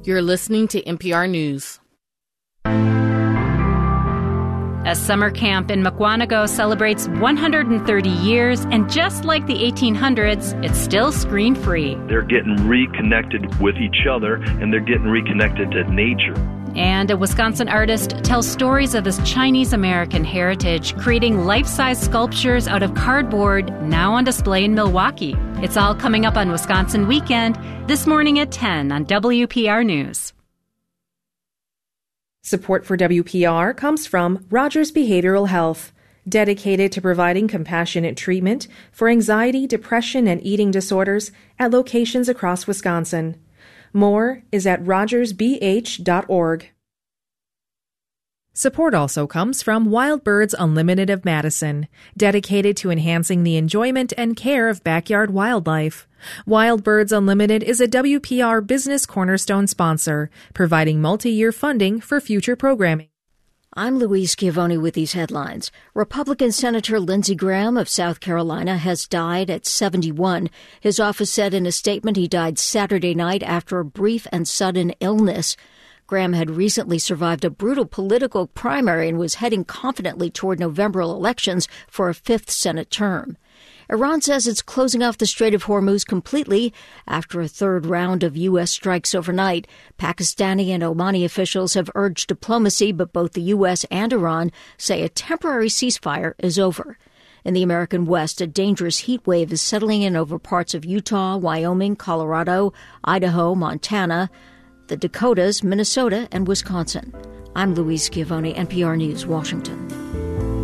You're listening to NPR News. A summer camp in Mukwonago celebrates 130 years, and just like the 1800s, it's still screen-free. They're getting reconnected with each other, and they're getting reconnected to nature. And a Wisconsin artist tells stories of his Chinese-American heritage, creating life-size sculptures out of cardboard, now on display in Milwaukee. It's all coming up on Wisconsin Weekend, this morning at 10 on WPR News. Support for WPR comes from Rogers Behavioral Health, dedicated to providing compassionate treatment for anxiety, depression, and eating disorders at locations across Wisconsin. More is at rogersbh.org. Support also comes from Wild Birds Unlimited of Madison, dedicated to enhancing the enjoyment and care of backyard wildlife. Wild Birds Unlimited is a WPR Business Cornerstone sponsor, providing multi-year funding for future programming. I'm Louise Schiavone with these headlines. Republican Senator Lindsey Graham of South Carolina has died at 71. His office said in a statement he died Saturday night after a brief and sudden illness. Graham had recently survived a brutal political primary and was heading confidently toward November elections for a fifth Senate term. Iran says it's closing off the Strait of Hormuz completely after a third round of U.S. strikes overnight. Pakistani and Omani officials have urged diplomacy, but both the U.S. and Iran say a temporary ceasefire is over. In the American West, a dangerous heat wave is settling in over parts of Utah, Wyoming, Colorado, Idaho, Montana, the Dakotas, Minnesota, and Wisconsin. I'm Louise Schiavone, NPR News, Washington.